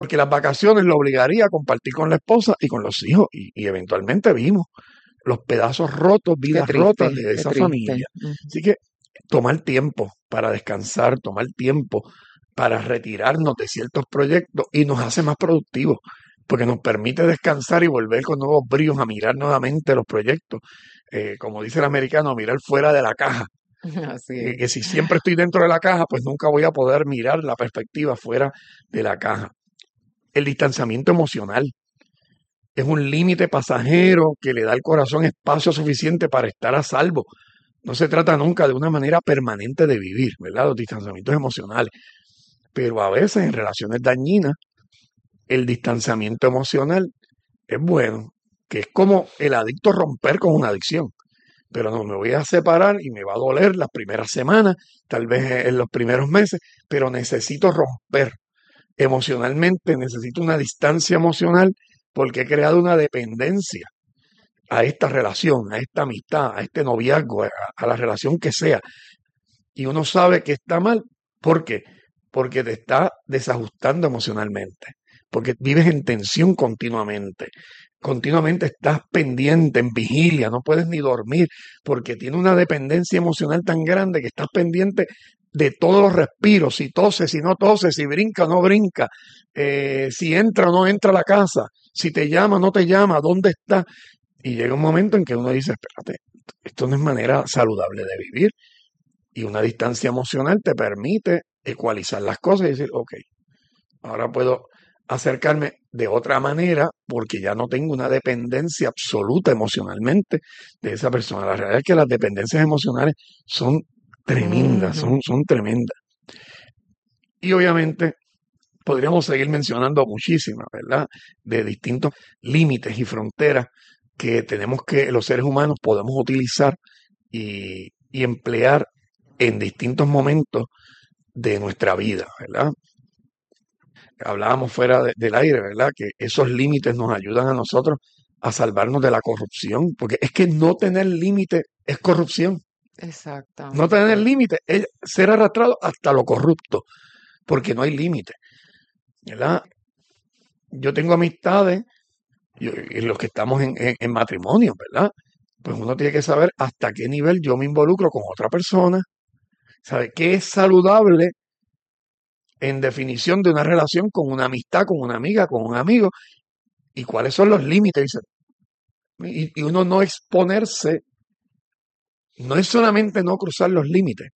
porque las vacaciones lo obligaría a compartir con la esposa y con los hijos, y eventualmente vimos los pedazos rotos, Qué vidas triste, rotas de qué esa triste. familia. Así que tomar tiempo para descansar, tomar tiempo para retirarnos de ciertos proyectos y nos hace más productivos, porque nos permite descansar y volver con nuevos bríos a mirar nuevamente los proyectos. Como dice el americano, mirar fuera de la caja. Así es. Que si siempre estoy dentro de la caja, pues nunca voy a poder mirar la perspectiva fuera de la caja. El distanciamiento emocional es un límite pasajero que le da al corazón espacio suficiente para estar a salvo. No se trata nunca de una manera permanente de vivir, ¿verdad? Los distanciamientos emocionales. Pero a veces en relaciones dañinas, el distanciamiento emocional es bueno, que es como el adicto romper con una adicción. Pero no, me voy a separar y me va a doler las primeras semanas, tal vez en los primeros meses, pero necesito romper emocionalmente, necesito una distancia emocional porque he creado una dependencia a esta relación, a esta amistad, a este noviazgo, a la relación que sea. Y uno sabe que está mal. ¿Por qué? Porque te está desajustando emocionalmente, porque vives en tensión continuamente. Continuamente estás pendiente, en vigilia, no puedes ni dormir, porque tiene una dependencia emocional tan grande que estás pendiente de todos los respiros, si tose, si no tose, si brinca o no brinca, si entra o no entra a la casa, si te llama o no te llama, dónde está. Y llega un momento en que uno dice, espérate, esto no es manera saludable de vivir. Y una distancia emocional te permite ecualizar las cosas y decir, ok, ahora puedo acercarme de otra manera porque ya no tengo una dependencia absoluta emocionalmente de esa persona. La realidad es que las dependencias emocionales son tremendas, son tremendas. Y obviamente podríamos seguir mencionando muchísimas, ¿verdad? De distintos límites y fronteras que tenemos que los seres humanos podemos utilizar y emplear en distintos momentos de nuestra vida, ¿verdad? Hablábamos fuera del aire, ¿verdad? Que esos límites nos ayudan a nosotros a salvarnos de la corrupción, porque es que no tener límite es corrupción. No tener Exactamente. límite es ser arrastrado hasta lo corrupto, porque no hay límite, ¿verdad? Yo tengo amistades y los que estamos en matrimonio, ¿verdad? Pues uno tiene que saber hasta qué nivel yo me involucro con otra persona, ¿sabe? ¿Qué es saludable en definición de una relación con una amistad, con una amiga, con un amigo? ¿Y cuáles son los límites? Y uno no exponerse, no es solamente no cruzar los límites.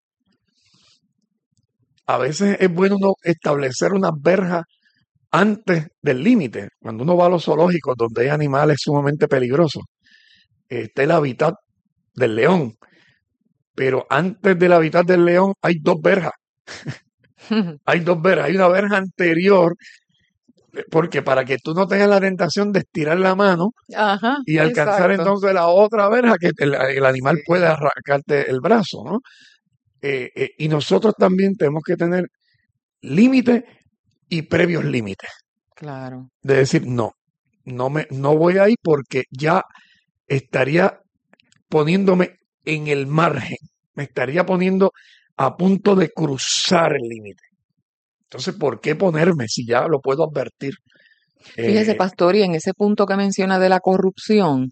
A veces es bueno uno establecer unas verjas antes del límite. Cuando uno va a los zoológicos donde hay animales sumamente peligrosos, está el hábitat del león. Pero antes del hábitat del león hay dos verjas. Hay dos verjas. Hay una verja anterior, porque para que tú no tengas la tentación de estirar la mano Ajá, y alcanzar exacto. entonces la otra verja, que el animal Sí, puede arrancarte el brazo, ¿no? Y nosotros también tenemos que tener límites y previos límites. claro. De decir, no voy ahí porque ya estaría poniéndome en el margen, me estaría poniendo a punto de cruzar el límite. Entonces, ¿por qué ponerme si ya lo puedo advertir? Fíjese, Eh, pastor, y en ese punto que menciona de la corrupción,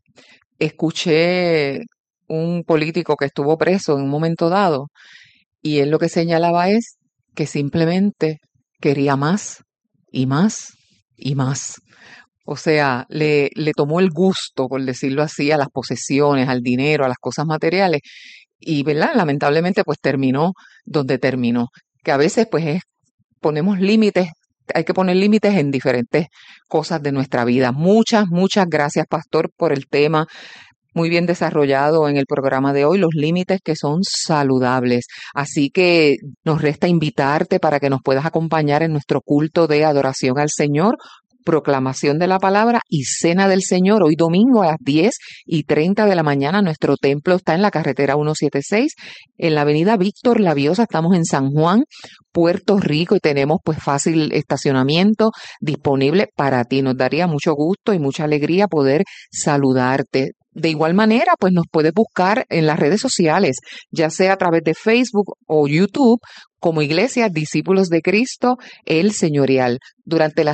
escuché un político que estuvo preso en un momento dado y él lo que señalaba es que simplemente quería más y más y más. O sea, le tomó el gusto, por decirlo así, a las posesiones, al dinero, a las cosas materiales y, ¿verdad? Lamentablemente, pues terminó donde terminó. Que a veces, pues, ponemos límites, hay que poner límites en diferentes cosas de nuestra vida. Muchas, muchas gracias, pastor, por el tema muy bien desarrollado en el programa de hoy, los límites que son saludables. Así que nos resta invitarte para que nos puedas acompañar en nuestro culto de adoración al Señor, proclamación de la palabra y cena del Señor. Hoy domingo a las 10:30 de la mañana. Nuestro templo está en la carretera 176, en la avenida Víctor Laviosa. Estamos en San Juan, Puerto Rico, y tenemos pues fácil estacionamiento disponible para ti. Nos daría mucho gusto y mucha alegría poder saludarte. De igual manera, pues nos puedes buscar en las redes sociales, ya sea a través de Facebook o YouTube, como Iglesia Discípulos de Cristo, el Señorial. Durante la